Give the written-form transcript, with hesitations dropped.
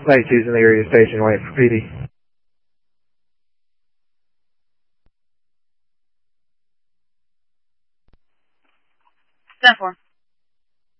Lady 2's in the area station waiting for PD. 10-4.